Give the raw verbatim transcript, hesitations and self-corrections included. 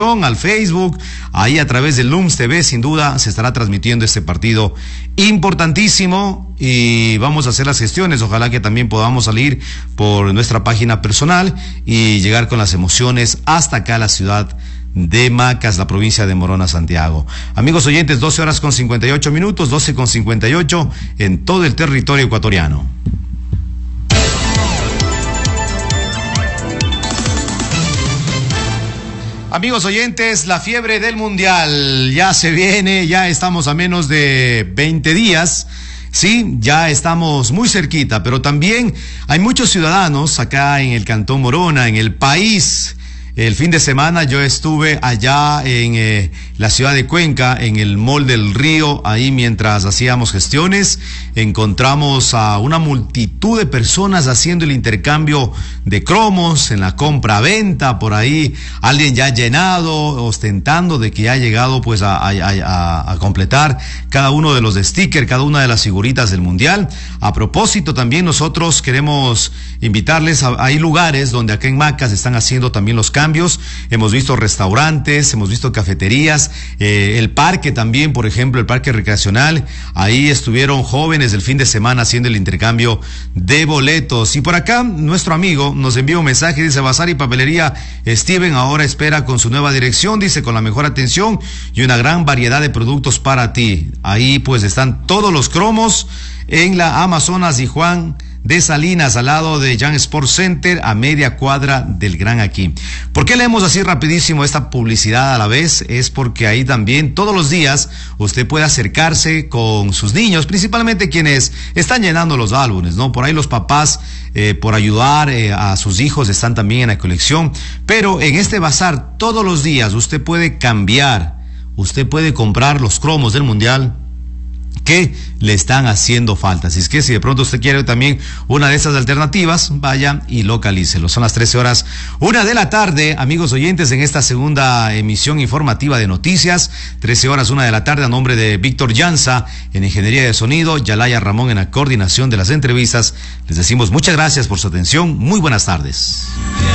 al Facebook, ahí a través de Lums T V, sin duda se estará transmitiendo este partido importantísimo y vamos a hacer las gestiones. Ojalá que también podamos salir por nuestra página personal y llegar con las emociones hasta acá a la ciudad de Macas, la provincia de Morona, Santiago. Amigos oyentes, doce horas con cincuenta y ocho minutos, doce con cincuenta y ocho en todo el territorio ecuatoriano. Amigos oyentes, la fiebre del mundial ya se viene, ya estamos a menos de veinte días. Sí, ya estamos muy cerquita, pero también hay muchos ciudadanos acá en el Cantón Morona, en el país. El fin de semana yo estuve allá en eh, la ciudad de Cuenca, en el Mall del Río, ahí mientras hacíamos gestiones, encontramos a una multitud de personas haciendo el intercambio de cromos en la compra-venta, por ahí alguien ya llenado, ostentando de que ya ha llegado pues a, a, a, a completar cada uno de los stickers, cada una de las figuritas del Mundial. A propósito, también nosotros queremos invitarles, a, hay lugares donde acá en Macas están haciendo también los cambios. Cambios. Hemos visto restaurantes, hemos visto cafeterías, eh, el parque también, por ejemplo, el parque recreacional. Ahí estuvieron jóvenes el fin de semana haciendo el intercambio de boletos. Y por acá, nuestro amigo nos envía un mensaje, dice: Bazar y Papelería Steven ahora espera con su nueva dirección, dice, con la mejor atención y una gran variedad de productos para ti. Ahí pues están todos los cromos en la Amazonas y Juan de Salinas, al lado de Jan Sports Center, a media cuadra del Gran Aquí. ¿Por qué leemos así rapidísimo esta publicidad a la vez? Es porque ahí también todos los días usted puede acercarse con sus niños, principalmente quienes están llenando los álbumes, ¿no? Por ahí los papás, eh, por ayudar eh, a sus hijos, están también en la colección. Pero en este bazar todos los días usted puede cambiar, usted puede comprar los cromos del Mundial que le están haciendo falta. Así es que si de pronto usted quiere también una de esas alternativas, vaya y localícelo. Son las trece horas, una de la tarde, amigos oyentes, en esta segunda emisión informativa de noticias. trece horas, una de la tarde, a nombre de Víctor Llanza en Ingeniería de Sonido, Yalaya Ramón en la coordinación de las entrevistas. Les decimos muchas gracias por su atención. Muy buenas tardes.